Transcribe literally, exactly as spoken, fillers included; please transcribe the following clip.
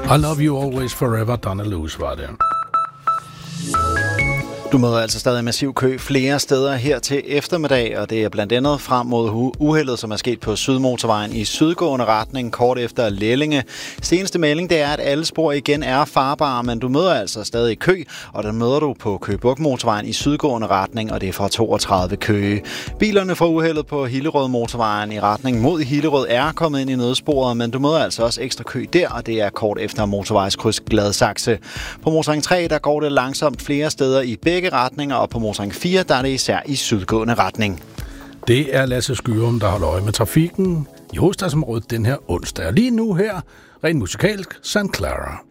I Love You Always Forever, Donna Lewis var det. Du møder altså stadig massiv kø flere steder her til eftermiddag, og det er blandt andet frem mod uheldet, som er sket på Sydmotorvejen i sydgående retning, kort efter Lellinge. Seneste melding det er, at alle spor igen er farbare, men du møder altså stadig kø, og den møder du på Køge Bugt Motorvejen i sydgående retning, og det er fra toogtredive Køge. Bilerne fra uheldet på Hillerød Motorvejen i retning mod Hillerød er kommet ind i nødsporet, men du møder altså også ekstra kø der, og det er kort efter motorvejskryds Gladsaxe. På Motorring tre der går det langsomt flere steder i begge retninger, og på Motorring fire der er det især i sydgående retning. Det er Lasse Skyrum, der holder øje med trafikken i hovedstadsområdet den her onsdag. Og lige nu her, rent musikalsk, Saint Clara.